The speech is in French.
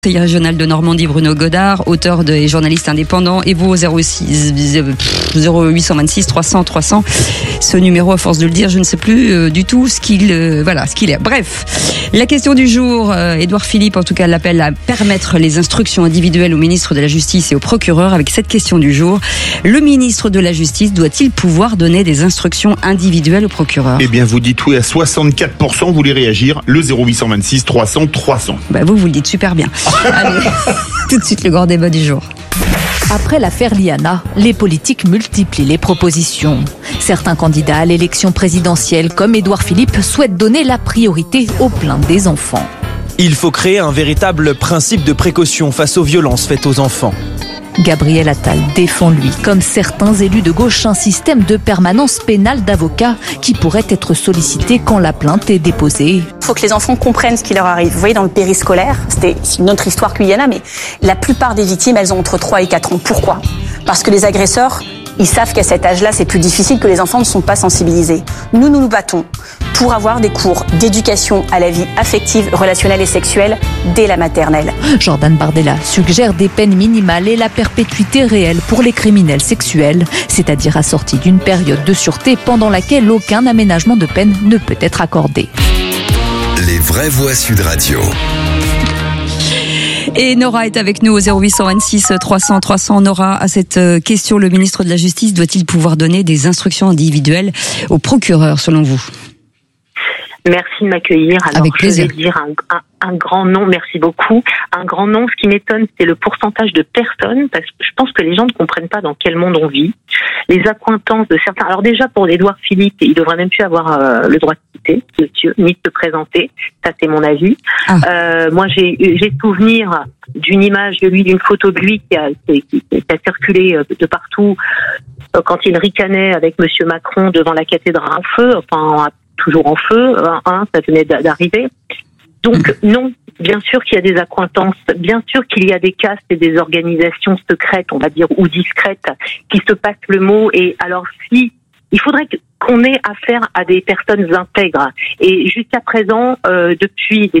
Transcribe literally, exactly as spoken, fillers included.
Conseiller régional de Normandie, Bruno Godard, auteur de, et journaliste indépendant, et vous au zéro six, zéro huit cent vingt-six trois cents trois cents. Ce numéro, à force de le dire, je ne sais plus euh, du tout ce qu'il, euh, voilà, ce qu'il est. Bref, la question du jour, euh, Édouard Philippe, en tout cas, l'appelle à permettre les instructions individuelles au ministre de la Justice et au procureur. Avec cette question du jour, le ministre de la Justice doit-il pouvoir donner des instructions individuelles au procureur? Eh bien, vous dites oui à soixante-quatre pour cent, vous voulez réagir, le zéro huit cent vingt-six trois cents trois cents. Bah vous, vous le dites super bien. Allez, tout de suite le grand débat du jour. Après l'affaire Liana, les politiques multiplient les propositions. Certains candidats à l'élection présidentielle, comme Édouard Philippe, souhaitent donner la priorité aux plaintes des enfants. Il faut créer un véritable principe de précaution face aux violences faites aux enfants. Gabriel Attal défend, lui, comme certains élus de gauche, un système de permanence pénale d'avocats qui pourrait être sollicité quand la plainte est déposée. Il faut que les enfants comprennent ce qui leur arrive. Vous voyez, dans le périscolaire, c'était une autre histoire que Liana, mais la plupart des victimes, elles ont entre trois et quatre ans. Pourquoi ? Parce que les agresseurs, ils savent qu'à cet âge-là, c'est plus difficile, que les enfants ne sont pas sensibilisés. Nous, nous nous battons pour avoir des cours d'éducation à la vie affective, relationnelle et sexuelle dès la maternelle. Jordan Bardella suggère des peines minimales et la perpétuité réelle pour les criminels sexuels, c'est-à-dire assortie d'une période de sûreté pendant laquelle aucun aménagement de peine ne peut être accordé. Les vraies voix Sud Radio. Et Nora est avec nous au zéro huit cent vingt-six trois cents trois cents. Nora, à cette question, le ministre de la Justice doit-il pouvoir donner des instructions individuelles au procureur, selon vous ? Merci de m'accueillir. Alors, Avec plaisir. Je vais dire un, un, un grand nom, merci beaucoup. Un grand nom, ce qui m'étonne, c'est le pourcentage de personnes, parce que je pense que les gens ne comprennent pas dans quel monde on vit. Les accointances de certains... Alors déjà, pour Édouard Philippe, il devrait même plus avoir euh, le droit de citer, monsieur, ni de se présenter. Ça, c'est mon avis. Ah. Euh, moi, j'ai, j'ai souvenir d'une image de lui, d'une photo de lui qui a, qui, qui, qui a circulé de partout euh, quand il ricanait avec monsieur Macron devant la cathédrale en feu, enfin... toujours en feu, hein, ça venait d'arriver. Donc non, bien sûr qu'il y a des accointances, bien sûr qu'il y a des castes et des organisations secrètes, on va dire, ou discrètes, qui se passent le mot. Et alors si, il faudrait qu'on ait affaire à des personnes intègres. Et jusqu'à présent, euh, depuis des